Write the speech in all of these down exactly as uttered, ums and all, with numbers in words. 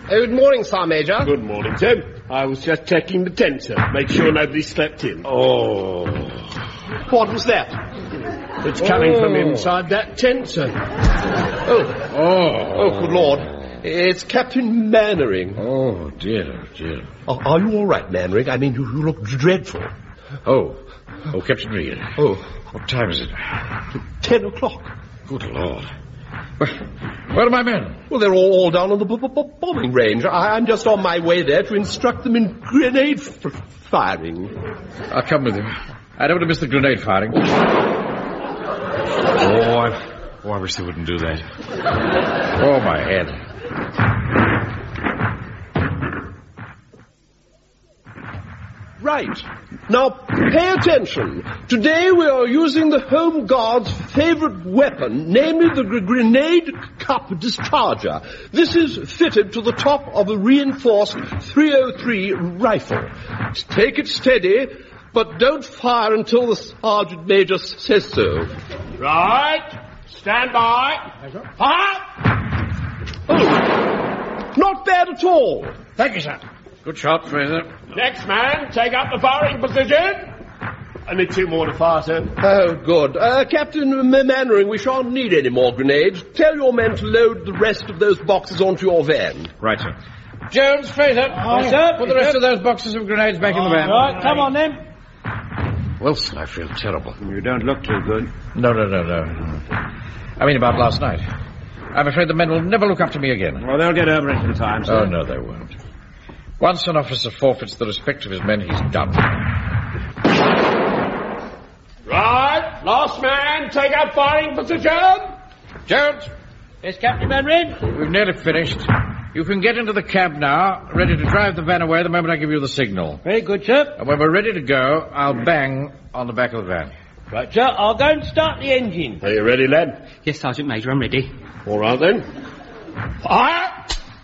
Good morning, Sir Major. Good morning, Tim. I was just checking the tent, sir. Make sure nobody slept in. Oh. What was that? It's coming oh. from inside that tent, sir. Oh. Oh. Oh, good Lord. It's Captain Mannering. Oh, dear, dear. Oh, are you all right, Mannering? I mean, you, you look dreadful. Oh. Oh, Captain Reed. Oh. What time is it? Ten o'clock. Good Lord. Where, where are my men? Well, they're all, all down on the b- b- bombing range. I, I'm just on my way there to instruct them in grenade f- firing. I'll come with you. I don't want to miss the grenade firing. Oh, I, oh, I wish they wouldn't do that. Oh, my head. Right. Now, pay attention. Today we are using the Home Guard's favorite weapon, namely the gr- grenade cup discharger. This is fitted to the top of a reinforced three oh three rifle. Take it steady, but don't fire until the Sergeant Major says so. Right. Stand by. Fire! Oh, not bad at all. Thank you, sir. Good shot, Fraser. Next man, take up the firing position. Only two more to fire, sir. Oh, good. Uh, Captain Mannering, we shan't need any more grenades. Tell your men to load the rest of those boxes onto your van. Right, sir. Jones, Fraser. Oh, yes, sir. Put the rest of those boxes of grenades back in the van. Right, come on then. Wilson, I feel terrible. You don't look too good. No, no, no, no. I mean about last night. I'm afraid the men will never look after me again. Well, they'll get over it in time, sir. Oh, no, they won't. Once an officer forfeits the respect of his men, he's done. Right. Last man, take up firing position. Jones. Yes, Captain Mannering? We've nearly finished. You can get into the cab now, ready to drive the van away the moment I give you the signal. Very good, sir. And when we're ready to go, I'll bang on the back of the van. Right, sir. I'll go and start the engine. Are you ready, lad? Yes, Sergeant Major, I'm ready. All right, then. Fire!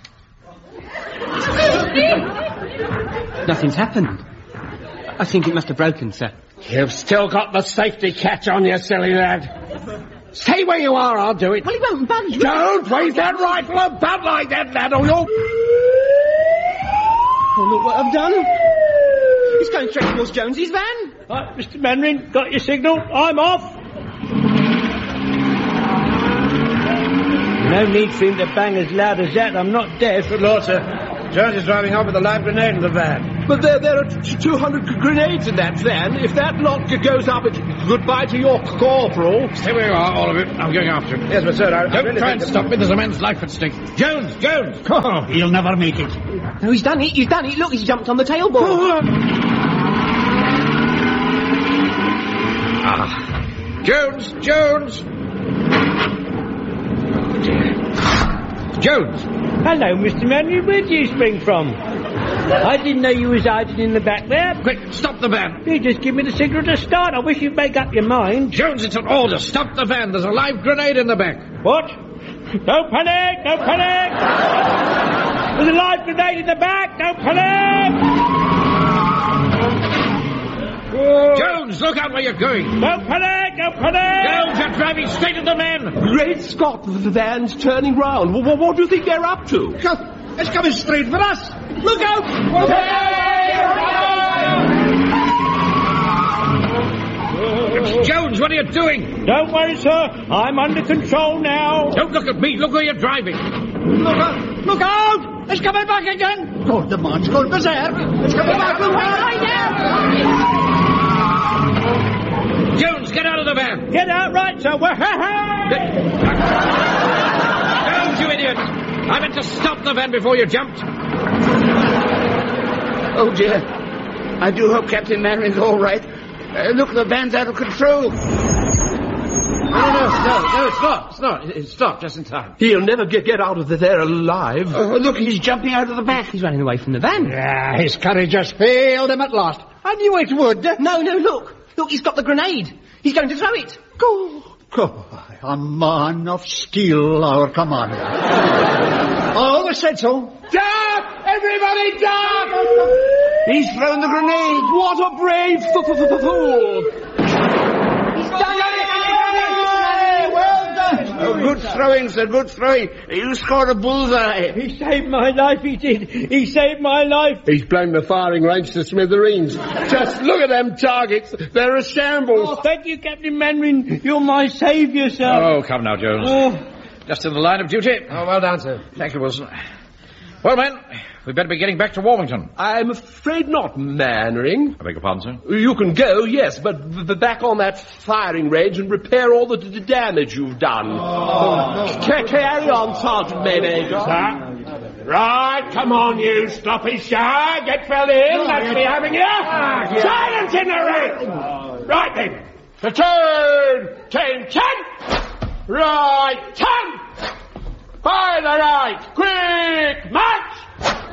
Nothing's happened. I think it must have broken, sir. You've still got the safety catch on, you silly lad. Stay where you are, I'll do it. Well, he won't budge. Don't wave that rifle about like that, lad, or you'll... Oh, look what I've done. He's going straight towards Jonesy's van. Right, Mister Mannering, got your signal? I'm off. No need for him to bang as loud as that. I'm not deaf. Good Lord, sir. Jones is driving off with a live grenade in the van. But there, there are t- two hundred grenades in that van. If that lot g- goes up, it's goodbye to your corporal. Stay where you are, all of it. I'm going after him. Yes, but sir, I... I Don't really try and think stop me. There's a man's life at stake. Jones! Jones! Oh, he'll never make it. No, he's done it. He's done it. Look, he's jumped on the tailboard. Ah. Jones! Jones! Oh, dear. Jones! Hello, Mister Mannering. Where did you spring from? I didn't know you was hiding in the back there. Quick, stop the van. You just give me the signal to start. I wish you'd make up your mind. Jones, it's an order. Stop the van. There's a live grenade in the back. What? Don't panic! Don't panic! There's a live grenade in the back! Don't panic! Oh. Jones, look out where you're going. Don't panic! Don't panic! Jones, you're driving straight at the men. Great Scott, the van's turning round. What, what, what do you think they're up to? It's coming straight for us. Look out! Jones, what are you doing? Don't worry, sir. I'm under control now. Don't look at me. Look where you're driving. Look out! Look out! It's coming back again. God, the man's gone berserk. It's coming back. Look out! Jones, get out of the van. Get out, right, sir. Jones, you idiot. I meant to stop the van before you jumped. Oh, dear. I do hope Captain Mannering's all right. Uh, look, the van's out of control. No, no, no, no, it's not. It's not. It's stopped just in time. He'll never get, get out of there alive. Oh, look, he's jumping out of the back. He's running away from the van. Yeah, his courage has failed him at last. I knew it would. No, no, look. Look, he's got the grenade. He's going to throw it. Go. Oh, a man of steel, our commander. I always said so. Duck! Everybody duck! He's thrown the grenade. What a brave f- f- f- fool! He's done it. Well done. Oh, good throwing, sir, good throwing. You scored a bullseye. He saved my life, he did. He saved my life. He's blown the firing range to smithereens. Just look at them targets. They're a shambles. Oh, thank you, Captain Mandarin. You're my saviour, sir. Oh, come now, Jones. Oh. Just in the line of duty. Oh, well done, sir. Thank you, Wilson. Well, men, we'd better be getting back to Warmington. I'm afraid not, Mannering. I beg your pardon, sir? You can go, yes, but b- b- back on that firing range and repair all the d- d- damage you've done. Oh, C- no. Carry on, Sergeant Maymaker. Sir? Right, come on, you sloppy shy. Get fell in. That's me having you. Ah, silence in the ring. Right then. To turn. Ten, ten. Right, ten. By the right. Quick, march.